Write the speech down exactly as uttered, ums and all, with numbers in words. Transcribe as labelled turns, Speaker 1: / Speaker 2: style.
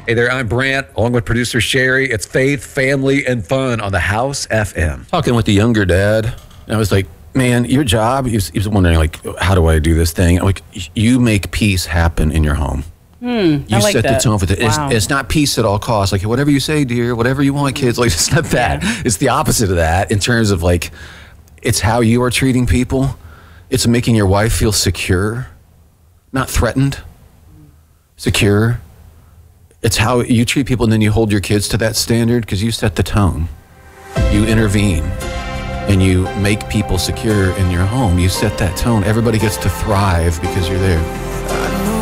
Speaker 1: Hey there, I'm Brant, along with producer Sherry. It's Faith, Family, and Fun on the House F M.
Speaker 2: Talking with the younger dad, and I was like, man, your job, he was, he was wondering, like, how do I do this thing? I'm like, you make peace happen in your home.
Speaker 3: Hmm,
Speaker 2: you
Speaker 3: I like
Speaker 2: set
Speaker 3: that.
Speaker 2: the tone for the,
Speaker 3: Wow.
Speaker 2: it's, it's not peace at all costs. Like, whatever you say, dear, whatever you want, kids. Like, it's not that.
Speaker 3: Yeah.
Speaker 2: It's the opposite of that in terms of, like, it's how you are treating people. It's making your wife feel secure, not threatened, secure. It's how you treat people, and then you hold your kids to that standard because you set the tone. You intervene, and you make people secure in your home. You set that tone. Everybody gets to thrive because you're there.